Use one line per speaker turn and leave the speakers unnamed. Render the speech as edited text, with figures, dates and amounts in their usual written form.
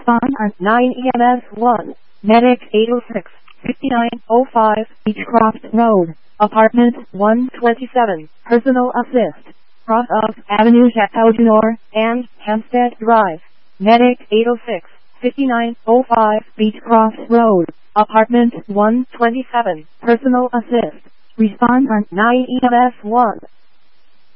Respond on 9 EMS 1. Medic 806, 5905, Beechcroft Road, Apartment 127, Personal Assist, cross of Avenue Chateaugenor and Hampstead Drive. Medic 806, 5905, Beechcroft Road, Apartment 127, Personal Assist. Respond on 9 EMS 1.